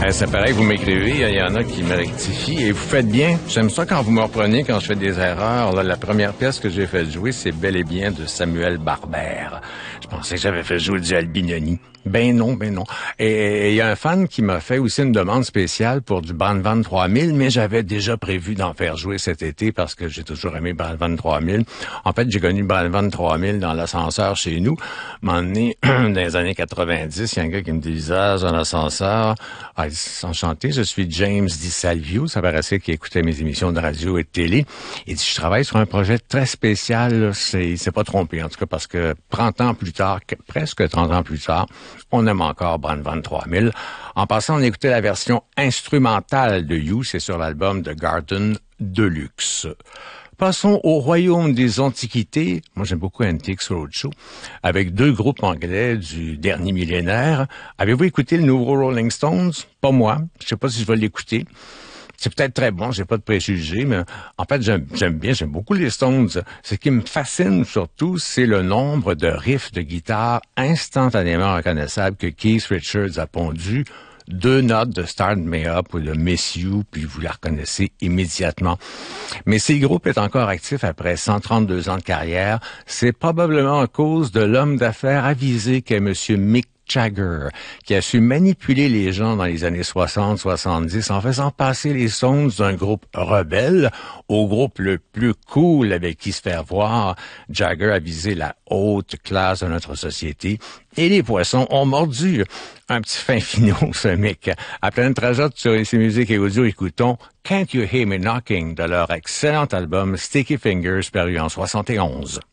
C'est pareil, vous m'écrivez, il y en a qui me rectifient et vous faites bien. J'aime ça quand vous me reprenez quand je fais des erreurs. Là, la première pièce que j'ai fait jouer, c'est bel et bien de Samuel Barbère. Je pensais que j'avais fait jouer du Albinoni. Ben non. Et il y a un fan qui m'a fait aussi une demande spéciale pour du Brandvan 3000, mais j'avais déjà prévu d'en faire jouer cet été parce que j'ai toujours aimé Brandvan 3000. En fait, j'ai connu Brandvan 3000 dans l'ascenseur chez nous. À un moment donné, dans les années 90, il y a un gars qui me dit « dans l'ascenseur, enchanté, je suis James DiSalvio. » Ça paraissait qu'il écoutait mes émissions de radio et de télé. Il dit « Je travaille sur un projet très spécial. » Il s'est pas trompé, en tout cas, parce que 30 ans plus tard, presque 30 ans plus tard, on aime encore Brandvan 3000. En passant, on écoutait la version instrumentale de You, c'est sur l'album The Garden Deluxe. Passons au royaume des antiquités. Moi, j'aime beaucoup Antiques Roadshow, avec deux groupes anglais du dernier millénaire. Avez-vous écouté le nouveau Rolling Stones? Pas moi. Je sais pas si je vais l'écouter. C'est peut-être très bon, j'ai pas de préjugés, mais en fait, j'aime beaucoup les Stones. Ce qui me fascine surtout, c'est le nombre de riffs de guitare instantanément reconnaissables que Keith Richards a pondus. 2 notes de Start Me Up ou de Miss You, puis vous la reconnaissez immédiatement. Mais si le groupe est encore actif après 132 ans de carrière, c'est probablement à cause de l'homme d'affaires avisé qu'est Monsieur Mick Jagger, qui a su manipuler les gens dans les années 60-70 en faisant passer les Stones d'un groupe rebelle au groupe le plus cool avec qui se faire voir. Jagger a visé la haute classe de notre société et les poissons ont mordu. Un petit fin finot, ce mec. À pleine trajotte sur ces musiques et audio, écoutons Can't You Hear Me Knocking de leur excellent album Sticky Fingers paru en 71.